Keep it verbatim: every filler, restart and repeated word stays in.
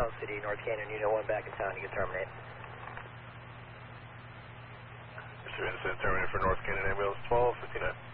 Island City, North Canyon, Unit one back in town. You can terminate. Mister Vincent, terminate for North Canyon, ambulance twelve fifty-nine.